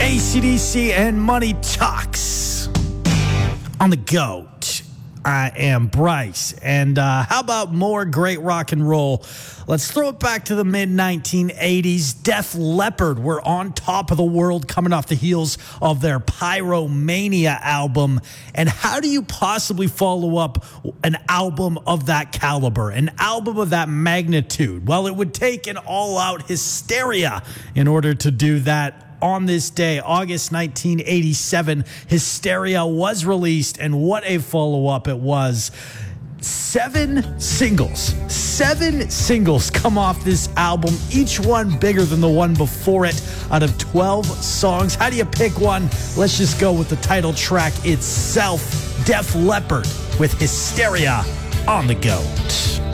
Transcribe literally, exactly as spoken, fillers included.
A C D C and Money Talks on the GOAT. I am Bryce. And uh, how about more great rock and roll? Let's throw it back to the mid nineteen eighties. Def Leppard were on top of the world coming off the heels of their Pyromania album. And how do you possibly follow up an album of that caliber, an album of that magnitude? Well, it would take an all-out hysteria in order to do that. On this day, August nineteen eighty-seven, Hysteria was released, and what a follow-up it was. Seven singles, seven singles come off this album, each one bigger than the one before it, out of twelve songs. How do you pick one? Let's just go with the title track itself, Def Leppard with Hysteria on the GOAT.